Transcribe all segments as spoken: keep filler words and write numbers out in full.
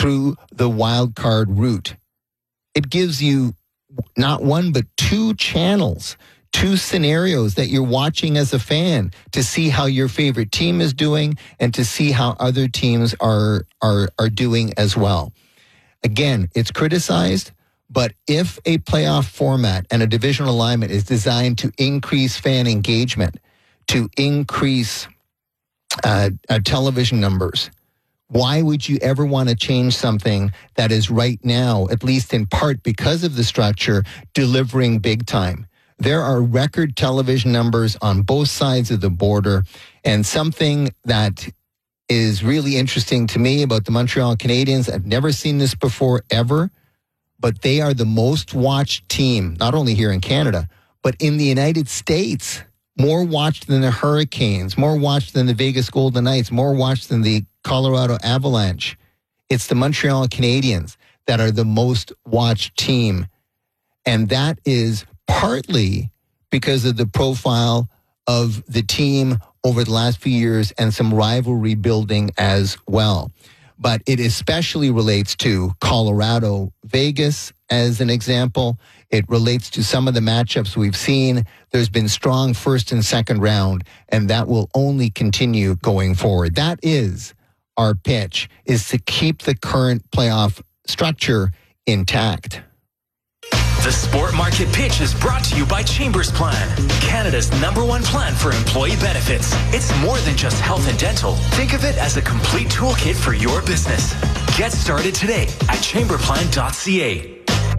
through the wild card route. It gives you not one, but two channels, two scenarios that you're watching as a fan to see how your favorite team is doing and to see how other teams are, are, are doing as well. Again, it's criticized, but if a playoff format and a divisional alignment is designed to increase fan engagement, to increase uh, uh, television numbers, why would you ever want to change something that is right now, at least in part because of the structure, delivering big time? There are record television numbers on both sides of the border, and something that is really interesting to me about the Montreal Canadiens, I've never seen this before ever, but they are the most watched team, not only here in Canada, but in the United States. More watched than the Hurricanes, more watched than the Vegas Golden Knights, more watched than the Colorado Avalanche. It's the Montreal Canadiens that are the most watched team. And that is partly because of the profile of the team over the last few years and some rivalry building as well. But it especially relates to Colorado, Vegas as an example. It relates to some of the matchups we've seen. There's been strong first and second round, and that will only continue going forward. That is our pitch, is to keep the current playoff structure intact. The Sport Market Pitch is brought to you by Chambers Plan, Canada's number one plan for employee benefits. It's more than just health and dental. Think of it as a complete toolkit for your business. Get started today at chamberplan dot c a.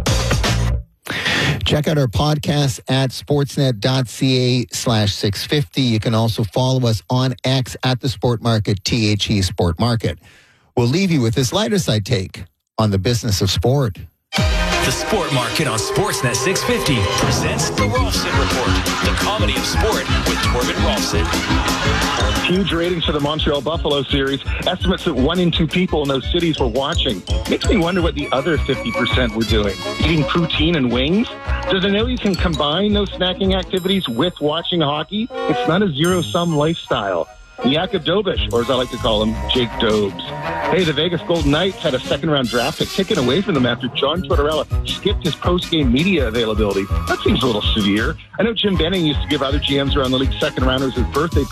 Check out our podcast at sportsnet.ca slash 650. You can also follow us on X at the Sport Market, T H E Sport Market. We'll leave you with this lighter side take on the business of sport. The Sport Market on Sportsnet six fifty presents The Rolfson Report, the comedy of sport with Torben Rolfson. Huge ratings for the Montreal Buffalo series. Estimates that one in two people in those cities were watching. Makes me wonder what the other fifty percent were doing. Eating poutine and wings? Does it know you can combine those snacking activities with watching hockey? It's not a zero-sum lifestyle. Jakub Dobish, or as I like to call him, Jake Dobes. Hey, the Vegas Golden Knights had a second-round draft pick taken away from them after John Tortorella skipped his post-game media availability. That seems a little severe. I know Jim Benning used to give other G Ms around the league second-rounders his birthday